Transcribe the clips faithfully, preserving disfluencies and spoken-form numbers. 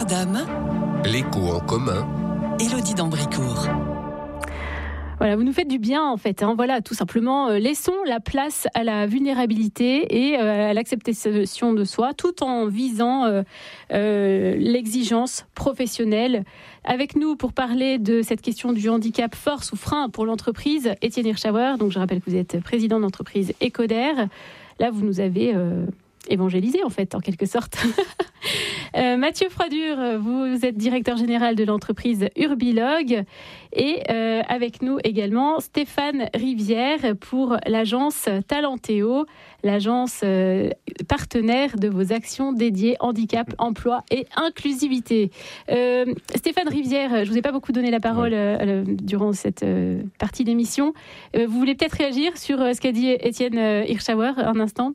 Dame, L'écho en commun. Élodie d'Ambricourt. Voilà, vous nous faites du bien en fait. Hein. Voilà, tout simplement, euh, laissons la place à la vulnérabilité et euh, à l'acceptation de soi, tout en visant euh, euh, l'exigence professionnelle. Avec nous pour parler de cette question du handicap, force ou frein pour l'entreprise, Étienne Hirschauer. Donc, je rappelle que vous êtes président d'entreprise Ecoder. Là, vous nous avez euh, évangélisé en fait, en quelque sorte. euh, Mathieu Froidure, vous êtes directeur général de l'entreprise Urbilog. Et euh, avec nous également Stéphane Rivière pour l'agence Talentéo, l'agence euh, partenaire de vos actions dédiées handicap, emploi et inclusivité. Euh, Stéphane Rivière, je ne vous ai pas beaucoup donné la parole euh, durant cette euh, partie d'émission. Euh, vous voulez peut-être réagir sur euh, ce qu'a dit Étienne euh, Hirschauer un instant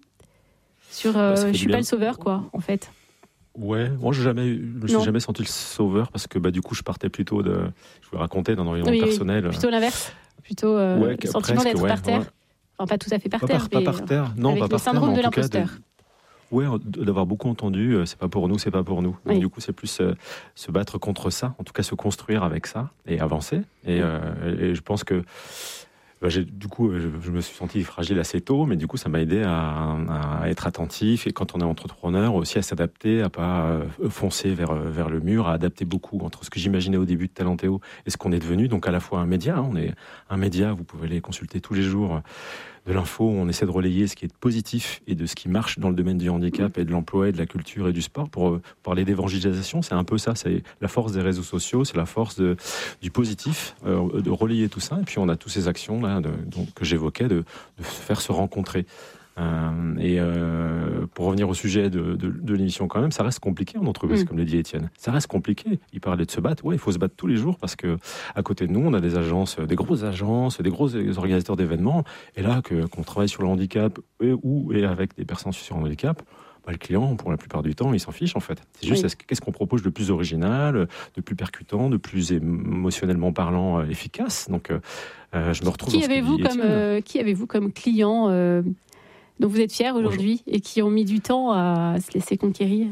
sur euh, je ne suis pas le sauveur, quoi, en fait. Ouais, moi je ne me suis jamais senti le sauveur parce que bah, du coup je partais plutôt de, je vous le racontais, d'un environnement oui, personnel. Plutôt l'inverse, plutôt euh, ouais, le sentiment presque, d'être ouais, par terre. Ouais. Enfin, pas tout à fait par pas terre, par, mais pas par terre, non, avec pas le par syndrome terre, de en tout l'imposteur. Cas, de, ouais, d'avoir beaucoup entendu, c'est pas pour nous, c'est pas pour nous. Donc, oui. Du coup, c'est plus euh, se battre contre ça, en tout cas se construire avec ça et avancer. Et, oui. euh, et je pense que Bah, j'ai, du coup, je, je me suis senti fragile assez tôt, mais du coup, ça m'a aidé à, à être attentif et quand on est entrepreneur, aussi à s'adapter, à pas euh, foncer vers, vers le mur, à adapter beaucoup entre ce que j'imaginais au début de Talentéo et ce qu'on est devenu. Donc, à la fois un média, hein, on est un média, vous pouvez les consulter tous les jours, de l'info, on essaie de relayer ce qui est positif et de ce qui marche dans le domaine du handicap et de l'emploi et de la culture et du sport. Pour euh, parler d'évangélisation, c'est un peu ça, c'est la force des réseaux sociaux, c'est la force de, du positif, euh, de relayer tout ça. Et puis on a toutes ces actions là de, donc, que j'évoquais, de, de faire se rencontrer. Euh, et euh, pour revenir au sujet de, de, de l'émission quand même, ça reste compliqué en entreprise, mmh. comme l'a dit Étienne. Ça reste compliqué. Il parlait de se battre. Ouais, il faut se battre tous les jours parce que à côté de nous, on a des agences, des grosses agences, des gros organisateurs d'événements. Et là, que, qu'on travaille sur le handicap et, ou et avec des personnes sur le handicap, bah, le client, pour la plupart du temps, il s'en fiche en fait. C'est juste oui. qu'est-ce qu'on propose de plus original, de plus percutant, de plus émotionnellement parlant, euh, efficace. Donc, euh, je me retrouve. Qui dans avez-vous comme euh, qui avez-vous comme client euh... dont vous êtes fiers aujourd'hui et qui ont mis du temps à se laisser conquérir?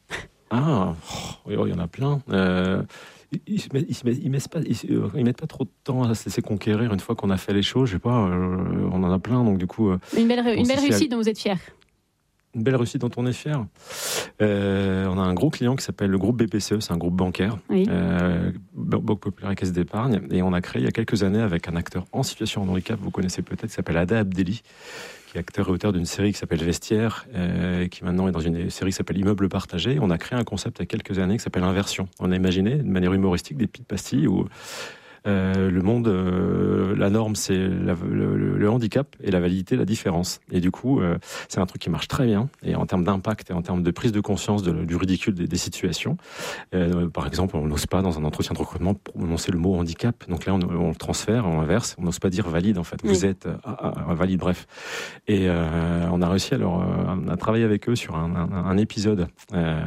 Ah, oh, il y en a plein. Euh, ils ne mettent, ils mettent, pas, ils, ils mettent pas trop de temps à se laisser conquérir une fois qu'on a fait les choses. Je sais pas, euh, on en a plein, donc du coup... Euh, une belle, une belle réussite dont vous êtes fiers. Une belle réussite dont on est fier. Euh, on a un gros client qui s'appelle le groupe B P C E, c'est un groupe bancaire, oui. euh, Banque Populaire et Caisse d'Épargne, et on a créé il y a quelques années avec un acteur en situation de handicap, vous connaissez peut-être, qui s'appelle Ada Abdelli, qui est acteur et auteur d'une série qui s'appelle Vestiaire, euh, qui maintenant est dans une série qui s'appelle Immeuble partagé. On a créé un concept il y a quelques années qui s'appelle Inversion. On a imaginé de manière humoristique des petites pastilles où Euh, le monde, euh, la norme, c'est la, le, le handicap et la validité, la différence. Et du coup, euh, c'est un truc qui marche très bien. Et en termes d'impact et en termes de prise de conscience de, du ridicule des, des situations, euh, par exemple, on n'ose pas dans un entretien de recrutement prononcer le mot handicap. Donc là, on, on le transfère, on inverse. On n'ose pas dire valide en fait. Oui. Vous êtes ah, ah, valide, bref. Et euh, on a réussi à, leur, à travailler avec eux sur un, un, un épisode euh,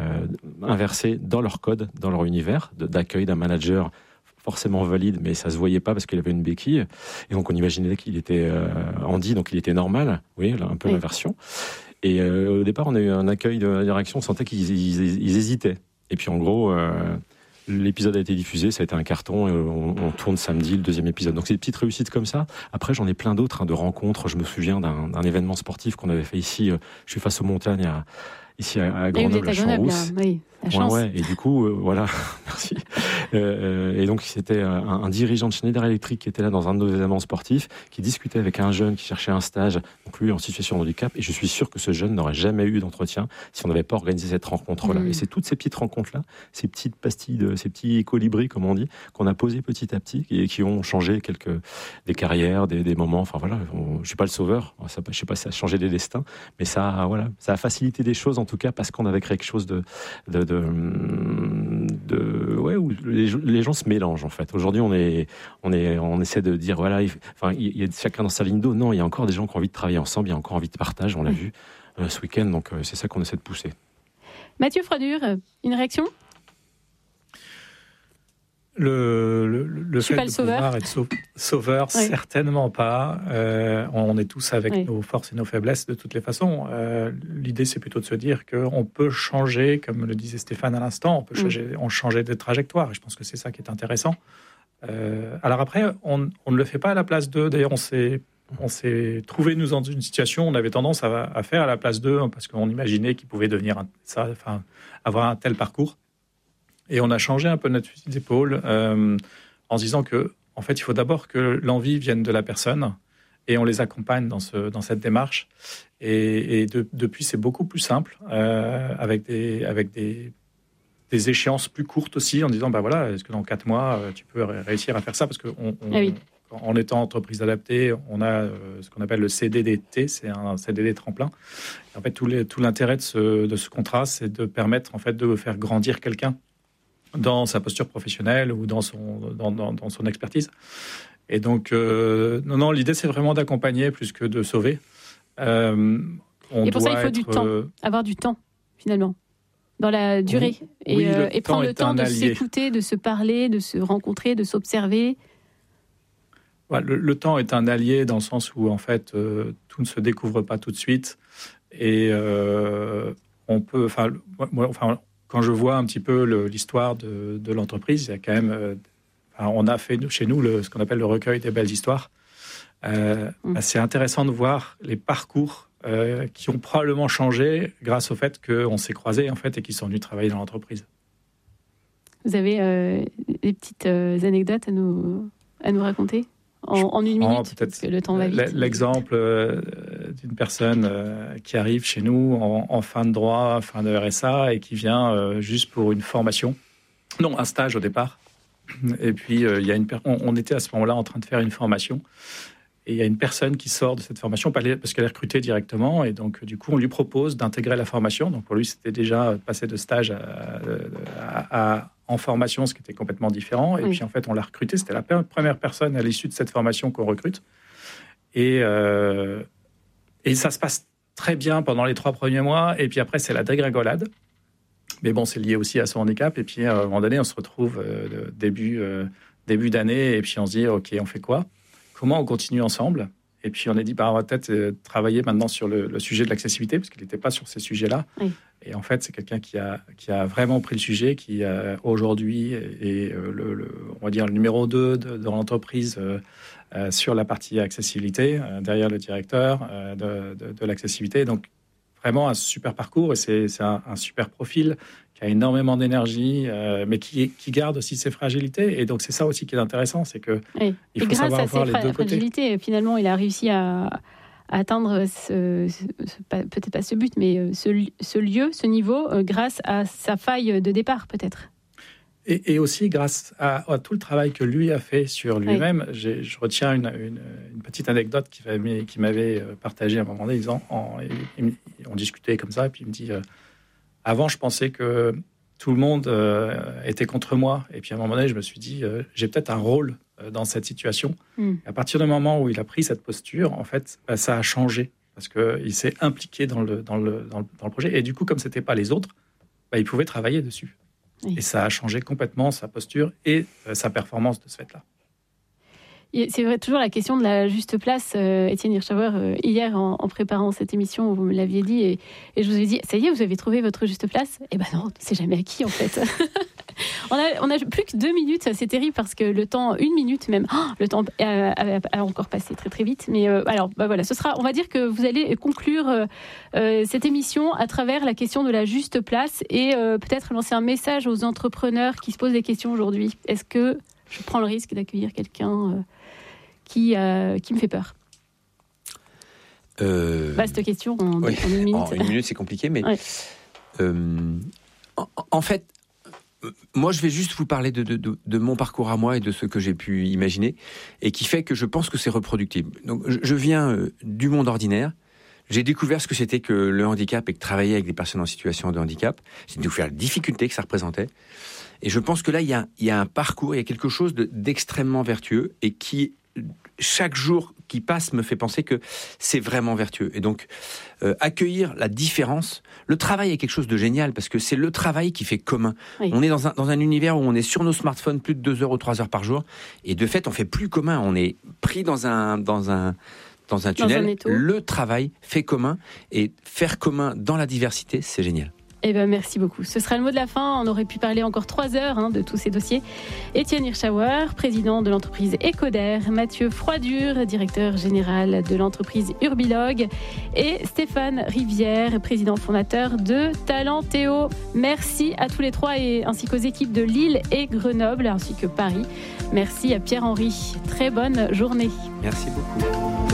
inversé dans leur code, dans leur univers de, d'accueil d'un manager forcément valide, mais ça se voyait pas parce qu'il avait une béquille. Et donc, on imaginait qu'il était euh, handi, donc il était normal. Oui, un peu oui. l'inversion. Et euh, au départ, on a eu un accueil de la direction, on sentait qu'ils ils, ils hésitaient. Et puis, en gros, euh, l'épisode a été diffusé, ça a été un carton, et on, on tourne samedi le deuxième épisode. Donc, c'est des petites réussites comme ça. Après, j'en ai plein d'autres, hein, de rencontres. Je me souviens d'un, d'un événement sportif qu'on avait fait ici. Euh, je suis face aux montagnes à ici à, à Grenoble, à Champs-Rousse. Oui, la chance. Ouais, ouais. Et du coup, euh, voilà, merci. Euh, et donc, c'était un, un dirigeant de Schneider Electric qui était là dans un de nos événements sportifs, qui discutait avec un jeune qui cherchait un stage, donc lui en situation de handicap. Et je suis sûr que ce jeune n'aurait jamais eu d'entretien si on n'avait pas organisé cette rencontre-là. Mmh. Et c'est toutes ces petites rencontres-là, ces petites pastilles, de, ces petits colibris, comme on dit, qu'on a posés petit à petit et qui ont changé quelques des carrières, des, des moments. Enfin voilà, on, je suis pas le sauveur. Ça, je sais pas si ça a changé des destins, mais ça, voilà, ça a facilité des choses en tout cas parce qu'on avait créé quelque chose de, de, de, de ouais, où les, les gens se mélangent en fait. Aujourd'hui, on est, on est, on essaie de dire voilà, il, enfin, il y a chacun dans sa ligne d'eau. Non, il y a encore des gens qui ont envie de travailler ensemble, il y a encore envie de partage. On l'a mmh. vu euh, ce week-end, donc euh, c'est ça qu'on essaie de pousser. Mathieu Froidure, une réaction ? Le, le, le fait pas de le pouvoir être sau- sauveur, oui. certainement pas. Euh, on est tous avec oui. nos forces et nos faiblesses de toutes les façons. Euh, l'idée, c'est plutôt de se dire qu'on peut changer, comme le disait Stéphane à l'instant, on peut changer, mm. on changer de trajectoire. Et je pense que c'est ça qui est intéressant. Euh, alors après, on, on ne le fait pas à la place d'eux. D'ailleurs, on s'est, on s'est trouvé nous dans une situation où on avait tendance à, à faire à la place d'eux, parce qu'on imaginait qu'ils pouvaient devenir un, ça, enfin, avoir un tel parcours. Et on a changé un peu notre fusil d'épaule euh, en se disant que, en fait, il faut d'abord que l'envie vienne de la personne et on les accompagne dans, ce, dans cette démarche. Et, et de, depuis, c'est beaucoup plus simple, euh, avec, des, avec des, des échéances plus courtes aussi, en disant, bah voilà, est-ce que dans quatre mois, tu peux réussir à faire ça ? Parce qu'en ah oui. en étant entreprise adaptée, on a euh, ce qu'on appelle le C D D T, c'est un C D D tremplin. Et en fait, tout, les, tout l'intérêt de ce, de ce contrat, c'est de permettre en fait, de faire grandir quelqu'un dans sa posture professionnelle ou dans son, dans, dans, dans son expertise. Et donc, euh, non, non, l'idée, c'est vraiment d'accompagner plus que de sauver. Euh, on et pour doit ça, il faut être, du temps, euh... avoir du temps, finalement, dans la durée. Oui, et, oui, euh, le et prendre le temps de allié. s'écouter, de se parler, de se rencontrer, de s'observer. Ouais, le, le temps est un allié dans le sens où, en fait, euh, tout ne se découvre pas tout de suite. Et euh, on peut... Enfin, moi, enfin quand je vois un petit peu le, l'histoire de, de l'entreprise, il y a quand même... Euh, on a fait chez nous le, ce qu'on appelle le recueil des belles histoires. Euh, mmh. bah, c'est intéressant de voir les parcours euh, qui ont probablement changé grâce au fait qu'on s'est croisés en fait, et qu'ils sont venus travailler dans l'entreprise. Vous avez euh, des petites euh, anecdotes à nous, à nous raconter en, en une minute, oh, parce que le temps va vite. L'exemple euh, d'une personne euh, qui arrive chez nous en, en fin de droit, fin de R S A, et qui vient euh, juste pour une formation, non, un stage au départ. Et puis, euh, il y a une per- on, on était à ce moment-là en train de faire une formation, et il y a une personne qui sort de cette formation parce qu'elle est recrutée directement, et donc du coup, on lui propose d'intégrer la formation. Donc pour lui, c'était déjà passer de stage à, à, à en formation, ce qui était complètement différent. Et oui. puis, en fait, on l'a recruté. C'était la première personne à l'issue de cette formation qu'on recrute. Et, euh, et ça se passe très bien pendant les trois premiers mois. Et puis après, c'est la dégringolade. Mais bon, c'est lié aussi à son handicap. Et puis, à un moment donné, on se retrouve euh, début, euh, début d'année. Et puis, on se dit, OK, on fait quoi ? Comment on continue ensemble ? Et puis, on a dit, bah, on va peut-être euh, travailler maintenant sur le, le sujet de l'accessibilité, parce qu'il n'était pas sur ces sujets-là. Oui. Et en fait, c'est quelqu'un qui a, qui a vraiment pris le sujet, qui euh, aujourd'hui est euh, le, le, on va dire, le numéro deux de, de l'entreprise euh, euh, sur la partie accessibilité, euh, derrière le directeur euh, de, de, de l'accessibilité. Donc, vraiment un super parcours, et c'est, c'est un, un super profil qui a énormément d'énergie, euh, mais qui, qui garde aussi ses fragilités. Et donc, c'est ça aussi qui est intéressant, c'est que oui. il faut savoir voir les deux côtés. Fragilités, finalement, il a réussi à... à atteindre ce, ce, ce, peut-être pas ce but, mais ce, ce lieu, ce niveau, euh, grâce à sa faille de départ, peut-être. Et, et aussi grâce à, à tout le travail que lui a fait sur lui-même. Oui. J'ai, je retiens une, une, une petite anecdote qu'il m'avait, qu'il m'avait partagée à un moment donné. Disant, en, il, on discutait comme ça, et puis il me dit euh, avant, je pensais que tout le monde euh, était contre moi. Et puis à un moment donné, je me suis dit euh, j'ai peut-être un rôle dans cette situation. Mm. À partir du moment où il a pris cette posture, en fait, bah, ça a changé parce qu'il s'est impliqué dans le, dans, le, dans, le, dans le projet. Et du coup, comme ce n'était pas les autres, bah, il pouvait travailler dessus. Oui. Et ça a changé complètement sa posture et euh, sa performance de ce fait-là. C'est vrai, toujours la question de la juste place. Euh, Étienne Hirschauer, euh, hier, en, en préparant cette émission, vous me l'aviez dit, et, et je vous ai dit, ça y est, vous avez trouvé votre juste place ? Eh ben non, c'est jamais acquis, en fait. on, a, on a plus que deux minutes, c'est terrible, parce que le temps, une minute même, oh, le temps a, a, a encore passé très très vite. Mais euh, alors, bah voilà, ce sera, on va dire que vous allez conclure euh, euh, cette émission à travers la question de la juste place, et euh, peut-être lancer un message aux entrepreneurs qui se posent des questions aujourd'hui. Est-ce que je prends le risque d'accueillir quelqu'un euh, Qui, euh, qui me fait peur. Euh... Vaste question en, oui. en une minute. En une minute, c'est compliqué, mais ouais. euh, en, en fait, moi, je vais juste vous parler de, de, de, de mon parcours à moi et de ce que j'ai pu imaginer, et qui fait que je pense que c'est reproductible. Donc, je, je viens euh, du monde ordinaire. J'ai découvert ce que c'était que le handicap et que travailler avec des personnes en situation de handicap. J'ai découvert la difficulté que ça représentait. Et je pense que là, il y a, il y a un parcours, il y a quelque chose de, d'extrêmement vertueux et qui chaque jour qui passe me fait penser que c'est vraiment vertueux. Et donc, euh, accueillir la différence, le travail est quelque chose de génial parce que c'est le travail qui fait commun. Oui. On est dans un, dans un univers où on est sur nos smartphones plus de deux heures ou trois heures par jour. Et de fait, on fait plus commun. On est pris dans un, dans un, dans un tunnel. Dans un le travail fait commun et faire commun dans la diversité, c'est génial. Eh ben, merci beaucoup. Ce sera le mot de la fin. On aurait pu parler encore trois heures hein, de tous ces dossiers. Étienne Hirschauer, président de l'entreprise Ecoder, Mathieu Froidure, directeur général de l'entreprise Urbilog, et Stéphane Rivière, président fondateur de Talentéo. Merci à tous les trois et ainsi qu'aux équipes de Lille et Grenoble, ainsi que Paris. Merci à Pierre-Henri. Très bonne journée. Merci beaucoup.